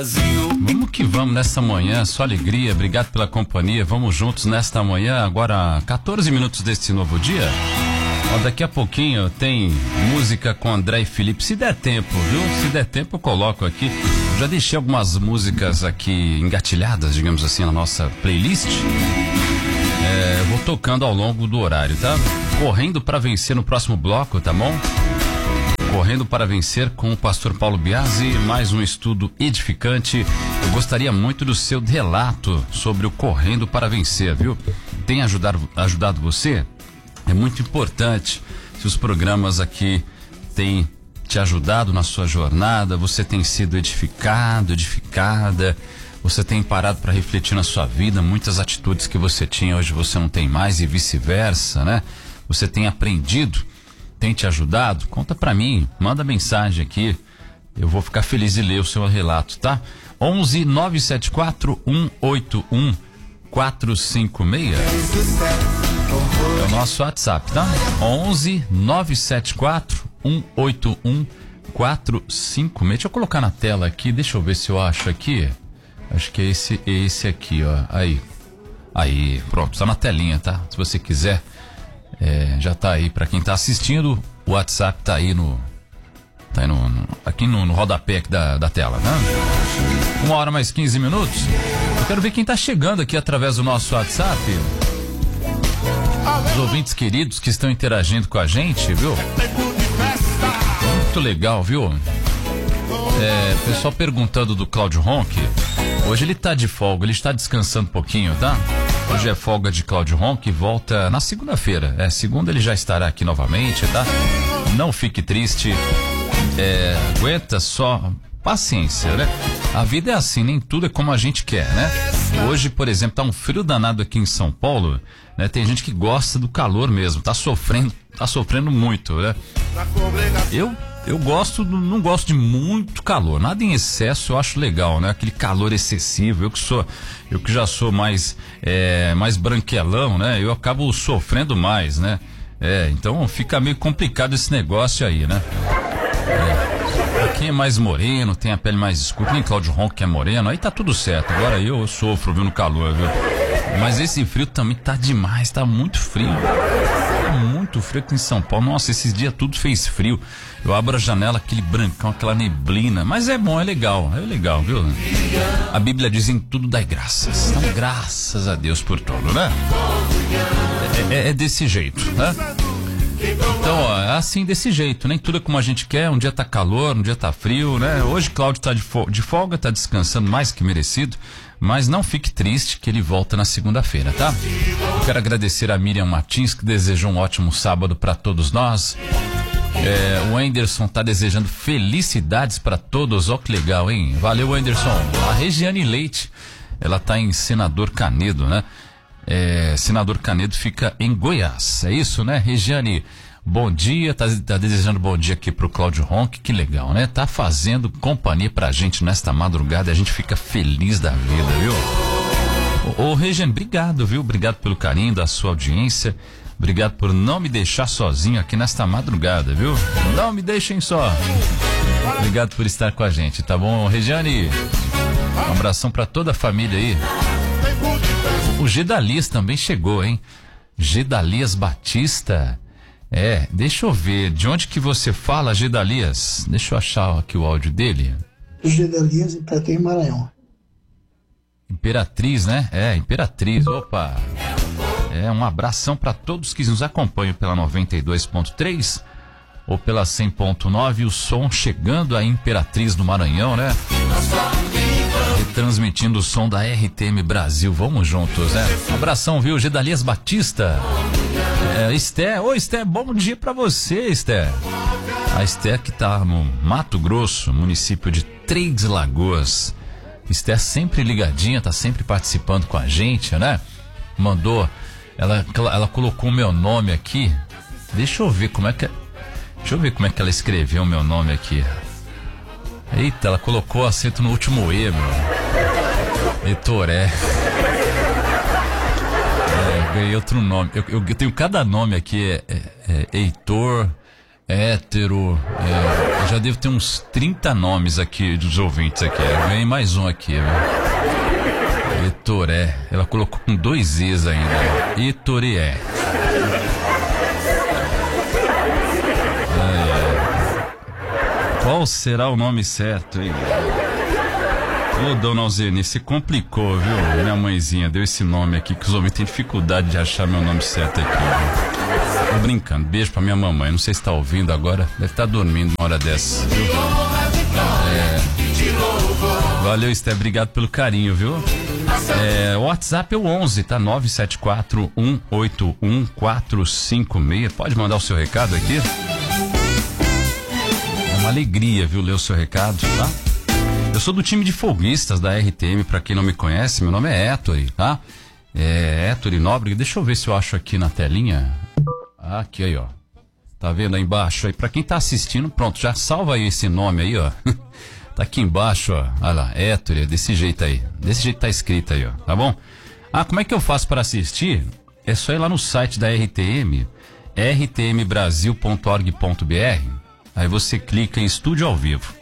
Vamos que vamos nessa manhã, só alegria, obrigado pela companhia, vamos juntos nesta manhã, agora 14 minutos deste novo dia. Ó, daqui a pouquinho tem música com André e Felipe, se der tempo, viu? Se der tempo eu coloco aqui, eu já deixei algumas músicas aqui engatilhadas, digamos assim, na nossa playlist. Eu vou tocando ao longo do horário, tá? Correndo para vencer no próximo bloco, tá bom? Correndo para vencer com o pastor Paulo Biasi, mais um estudo edificante. Eu gostaria muito do seu relato sobre o Correndo para Vencer, viu? Tem ajudado você? É muito importante. Se os programas aqui têm te ajudado na sua jornada, você tem sido edificado, edificada, você tem parado para refletir na sua vida, muitas atitudes que você tinha hoje você não tem mais e vice-versa, né? Você tem aprendido, tem te ajudado? Conta pra mim, manda mensagem aqui, eu vou ficar feliz de ler o seu relato, tá? 11 974 181 456 é o nosso WhatsApp, tá? 11 974 181 456. Deixa eu colocar na tela aqui, deixa eu ver se eu acho aqui. Acho que é esse aqui, ó. Aí, pronto, tá na telinha, tá? Se você quiser, já tá aí pra quem tá assistindo. O WhatsApp tá aí aqui no rodapé aqui da tela, né? 1h mais 15 minutos. Eu quero ver quem tá chegando aqui através do nosso WhatsApp. Os ouvintes queridos que estão interagindo com a gente, viu? Muito legal, viu? Pessoal perguntando do Cláudio Ronck. Hoje ele tá de folga, ele está descansando um pouquinho, tá? Hoje é folga de Cláudio Ronck e volta na segunda-feira. Segunda ele já estará aqui novamente, tá? Não fique triste. Aguenta só, paciência, né? A vida é assim, nem tudo é como a gente quer, né? Hoje, por exemplo, tá um frio danado aqui em São Paulo, né? Tem gente que gosta do calor mesmo, tá sofrendo muito, né? Eu não gosto de muito calor, nada em excesso eu acho legal, né? Aquele calor excessivo, eu que já sou mais branquelão, né? Eu acabo sofrendo mais, né? Então fica meio complicado esse negócio aí, né? Quem é mais moreno, tem a pele mais escura, nem Cláudio Ronck que é moreno, aí tá tudo certo. Agora eu sofro, viu, no calor, viu? Mas esse frio também tá demais, tá muito frio. Tá muito frio aqui em São Paulo. Nossa, esses dias tudo fez frio. Eu abro a janela, aquele brancão, aquela neblina. Mas é bom, é legal, viu? A Bíblia diz: em tudo dai graças. Então, graças a Deus por tudo, né? É desse jeito, né? Então, é assim, desse jeito, nem tudo é como a gente quer. Um dia tá calor, um dia tá frio, né? Hoje Cláudio tá de folga, tá descansando mais que merecido, mas não fique triste que ele volta na segunda-feira, tá? Eu quero agradecer a Miriam Martins, que desejou um ótimo sábado para todos nós. O Anderson tá desejando felicidades para todos, ó que legal, hein? Valeu, Anderson. A Regiane Leite, ela tá em Senador Canedo, né? Senador Canedo fica em Goiás, é isso, né? Regiane, bom dia, tá desejando bom dia aqui pro Cláudio Ronck, que legal, né? Tá fazendo companhia pra gente nesta madrugada e a gente fica feliz da vida, viu? Ô Regiane, obrigado, viu? Obrigado pelo carinho da sua audiência, obrigado por não me deixar sozinho aqui nesta madrugada, viu? Não me deixem só. Obrigado por estar com a gente, tá bom, Regiane? Um abração pra toda a família aí. O Gedalias também chegou, hein? Gedalias Batista. Deixa eu ver, de onde que você fala, Gedalias? Deixa eu achar aqui o áudio dele. Gedalias, Imperatriz, Maranhão. Imperatriz, né? Imperatriz, opa. Um abração para todos que nos acompanham pela 92.3 ou pela 100.9, o som chegando a Imperatriz do Maranhão, né? Transmitindo o som da RTM Brasil, vamos juntos, né? Um abração, viu, Gedalias Batista. Esté, Esté, bom dia pra você, Esté. A Esté que tá no Mato Grosso, município de Três Lagoas. Esté sempre ligadinha, tá sempre participando com a gente, né? Ela colocou o meu nome aqui. Deixa eu ver como é que ela escreveu o meu nome aqui. Eita, ela colocou acento no último E, meu. Heitoré. Ganhei outro nome. Eu tenho cada nome aqui. Heitor, hétero, eu já devo ter uns 30 nomes aqui dos ouvintes aqui. Vem mais um aqui, velho. Etoré. Ela colocou com 2 E's ainda. Etoré. Qual será o nome certo, hein? Ô, dona Alzene, se complicou, viu? Minha mãezinha deu esse nome aqui, que os homens têm dificuldade de achar meu nome certo aqui, viu? Tô brincando. Beijo pra minha mamãe. Não sei se tá ouvindo agora. Deve estar dormindo uma hora dessa, viu? Valeu, Esté. Obrigado pelo carinho, viu? O WhatsApp é o 11, tá? 974-181-456. Pode mandar o seu recado aqui? É uma alegria, viu, ler o seu recado, tá? Eu sou do time de folguistas da RTM, pra quem não me conhece, meu nome é Ettore, tá? Ettore Nóbrega. Deixa eu ver se eu acho aqui na telinha. Aqui aí, ó. Tá vendo aí embaixo aí? Pra quem tá assistindo, pronto, já salva aí esse nome aí, ó. Tá aqui embaixo, ó. Olha lá, Ettore, desse jeito aí. Desse jeito tá escrito aí, ó. Tá bom? Como é que eu faço para assistir? É só ir lá no site da RTM, rtmbrasil.org.br. Aí você clica em Estúdio ao Vivo,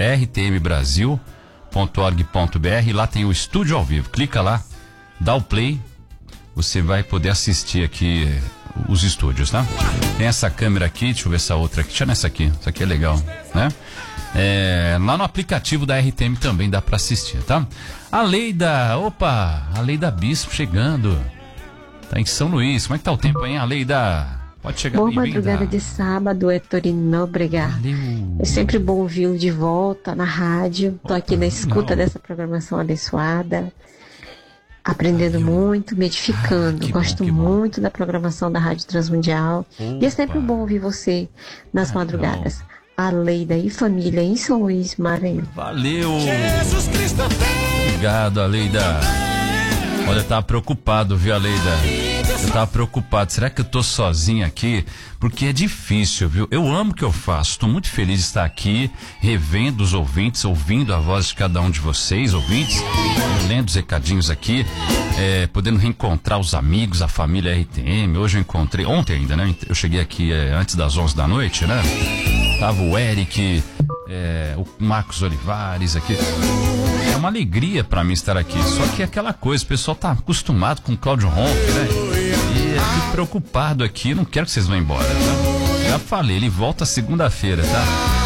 rtmbrasil.org.br, lá tem o Estúdio ao Vivo. Clica lá, dá o play, você vai poder assistir aqui os estúdios, tá? Tem essa câmera aqui, deixa eu ver essa outra aqui. Deixa nessa aqui, essa aqui é legal, né? Lá no aplicativo da RTM também dá pra assistir, tá? A Leida Bispo chegando. Tá em São Luís. Como é que tá o tempo aí, a Leida? Pode chegar. Boa madrugada de sábado, Ettore Nóbrega. É sempre bom ouvi-lo de volta na rádio. Tô aqui na escuta dessa programação abençoada, aprendendo muito, me edificando. Gosto muito da programação da Rádio Transmundial. E é sempre bom ouvir você nas madrugadas. A Leida e família em São Luís, Maranhão. Valeu! Obrigado, Aleida. Olha, eu tava preocupado, viu, Aleida? Eu tava preocupado. Será que eu tô sozinho aqui? Porque é difícil, viu? Eu amo o que eu faço. Estou muito feliz de estar aqui, revendo os ouvintes, ouvindo a voz de cada um de vocês, ouvintes, lendo os recadinhos aqui, podendo reencontrar os amigos, a família RTM. Hoje eu encontrei, ontem ainda, né? Eu cheguei aqui antes das 11 da noite, né? Tava o Eric, o Marcos Olivares aqui. É uma alegria pra mim estar aqui. Só que é aquela coisa, o pessoal tá acostumado com o Cláudio Ronck, né? E eu fico preocupado aqui, não quero que vocês vão embora, tá? Já falei, ele volta segunda-feira, tá?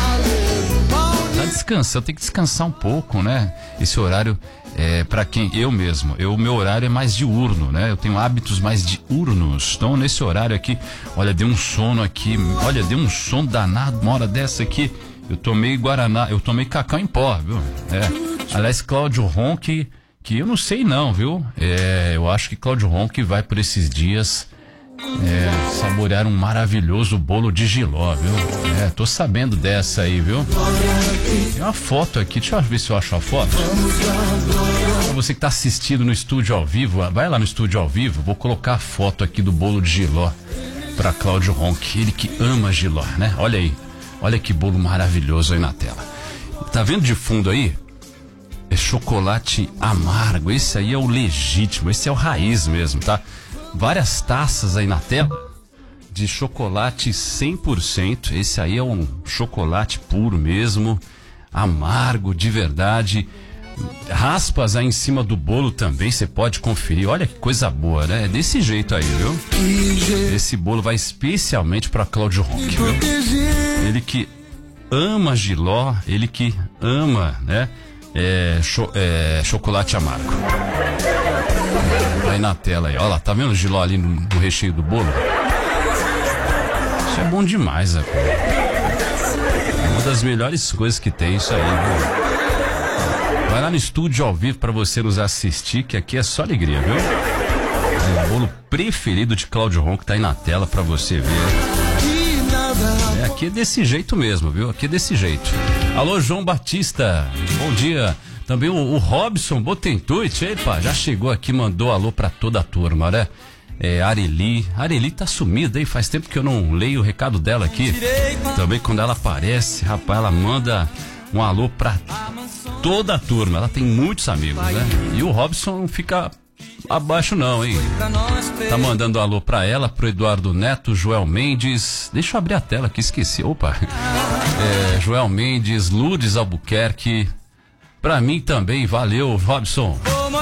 Tá descansando, eu tenho que descansar um pouco, né? Esse horário pra quem? Eu mesmo. Meu horário é mais diurno, né? Eu tenho hábitos mais diurnos. Então, nesse horário aqui, olha, deu um sono aqui. Olha, deu um sono danado. Uma hora dessa aqui, eu tomei Guaraná, eu tomei cacau em pó, viu? Aliás, Cláudio Ronck, que eu não sei não, viu? Eu acho que Cláudio Ronck vai por esses dias saborear um maravilhoso bolo de jiló, viu? Tô sabendo dessa aí, viu? Tem uma foto aqui, deixa eu ver se eu acho a foto. Pra você que tá assistindo no estúdio ao vivo, vai lá no estúdio ao vivo, vou colocar a foto aqui do bolo de jiló pra Cláudio Ronck, ele que ama jiló, né? Olha aí, olha que bolo maravilhoso aí na tela. Tá vendo de fundo aí? É chocolate amargo, esse aí é o legítimo, esse é o raiz mesmo, tá? Várias taças aí na tela de chocolate 100%. Esse aí é um chocolate puro mesmo, amargo de verdade. Raspas aí em cima do bolo também, você pode conferir. Olha que coisa boa, né? É desse jeito aí, viu? Esse bolo vai especialmente para Cláudio Ronck, viu? Ele que ama jiló, ele que ama, né? Chocolate amargo. Aí na tela aí, olha lá, tá vendo o jiló ali no recheio do bolo? Isso é bom demais, rapaz. É uma das melhores coisas que tem isso aí, viu? Vai lá no estúdio ao vivo pra você nos assistir, que aqui é só alegria, viu? É o bolo preferido de Cláudio Ronck, tá aí na tela pra você ver. Aqui é desse jeito mesmo, viu? Aqui é desse jeito. Alô, João Batista, bom dia. Também o Robson Botentuit, epa, já chegou aqui, mandou alô pra toda a turma, né? Areli tá sumida aí, faz tempo que eu não leio o recado dela aqui. Também quando ela aparece, rapaz, ela manda um alô pra toda a turma, ela tem muitos amigos, né? E o Robson fica abaixo não, hein? Tá mandando alô pra ela, pro Eduardo Neto, Joel Mendes. Deixa eu abrir a tela aqui, esqueci. Opa. Joel Mendes, Lourdes Albuquerque. Pra mim também, valeu, Robson.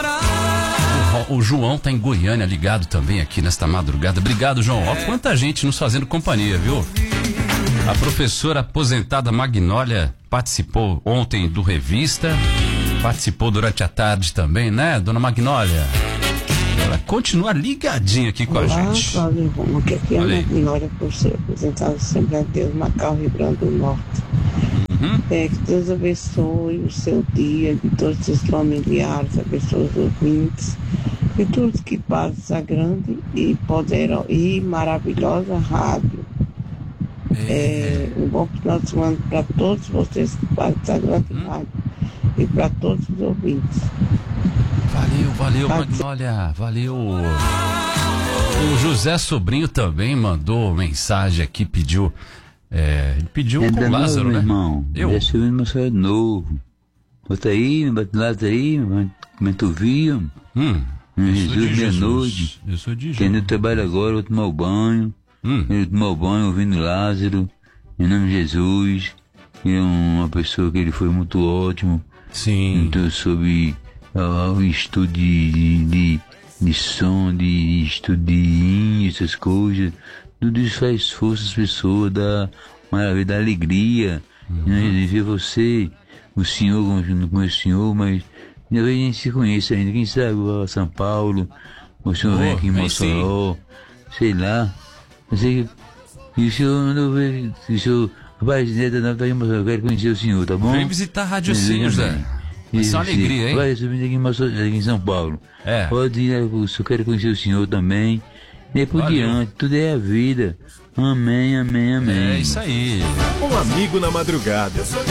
O João tá em Goiânia, ligado também aqui nesta madrugada. Obrigado, João. Ó, quanta gente nos fazendo companhia, viu? A professora aposentada Magnólia participou ontem do Revista. Participou durante a tarde também, né, dona Magnólia? Ela continua ligadinha aqui com a gente. Cláudio Ronque, aqui é a Magnólia, por ser apresentado sempre a Deus, Macau, Rio Grande do Norte. Que Deus abençoe o seu dia, de todos os seus familiares, abençoe os ouvintes, de todos que passam essa grande e poderosa e maravilhosa rádio. Um bom final de semana para todos vocês que passam essa grande rádio e para todos os ouvintes. Valeu, Magnólia, valeu. O José Sobrinho também mandou mensagem aqui, pediu com o Lázaro, meu né? Irmão, deixa eu ir no céu de novo. Bota aí, bate lá aí, como tu viu? Jesus, meia-noite. Eu sou de Jesus. Quem não trabalha agora, vou tomar o banho. Eu vou tomar o banho ouvindo Lázaro, em nome de Jesus. Ele é uma pessoa que ele foi muito ótimo. Sim. Então, sobre o estudo de som, de estudo de hino, essas coisas. Tudo isso faz força às pessoas, dá maravilha, dá alegria. De ver você, o senhor, não conheço o senhor, mas ainda bem a gente se conhece ainda. Quem sabe o São Paulo, o senhor vem aqui em Mossoró, sei lá. Eu sei que o senhor mandou ver, o senhor, rapaz, eu quero conhecer o senhor, tá bom? Vem visitar a Rádio Sim, José. Isso é uma alegria, hein? Vai subir aqui em São Paulo. Pode ir, eu quero conhecer o senhor também. E por diante, tudo é a vida. Amém, amém, amém. É isso aí. Um amigo na madrugada.